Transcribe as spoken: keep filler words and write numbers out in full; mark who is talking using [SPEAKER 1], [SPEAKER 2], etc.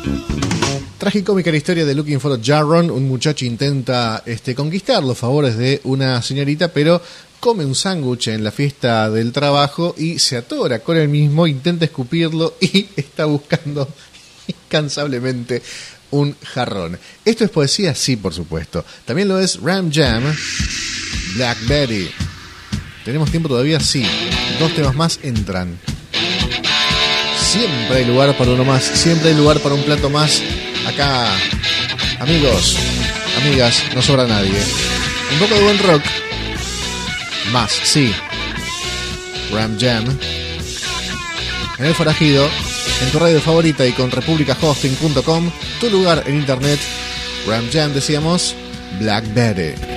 [SPEAKER 1] Tragicómica la historia de Looking for a Jarron. Un muchacho intenta este, conquistar los favores de una señorita, pero come un sándwich en la fiesta del trabajo y se atora con él mismo, intenta escupirlo y está buscando incansablemente un jarrón. ¿Esto es poesía? Sí, por supuesto. También lo es Ram Jam, Black Betty. ¿Tenemos tiempo todavía? Sí. Dos temas más entran. Siempre hay lugar para uno más, siempre hay lugar para un plato más. Acá, amigos, amigas, no sobra nadie. Un poco de buen rock. Más, sí. Ram Jam. En el forajido, en tu radio favorita y con república hosting punto com, tu lugar en internet. Ram Jam, decíamos, Black Betty.